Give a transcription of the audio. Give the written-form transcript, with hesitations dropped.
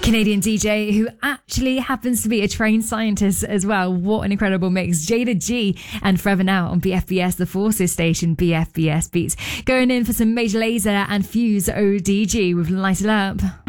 Canadian DJ who actually happens to be a trained scientist as well. What an incredible mix. Jada G and Forever Now on BFBS, the Forces station, BFBS Beats. Going in for some Major Lazer and Fuse ODG with Light It Up.